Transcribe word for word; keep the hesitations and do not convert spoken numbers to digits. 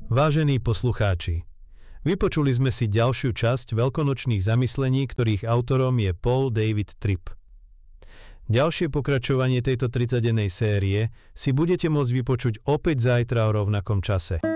Vážení poslucháči, vypočuli sme si ďalšiu časť veľkonočných zamyslení, ktorých autorom je Paul David Tripp. Ďalšie pokračovanie tejto tridsaťdennej série si budete môcť vypočuť opäť zajtra o rovnakom čase.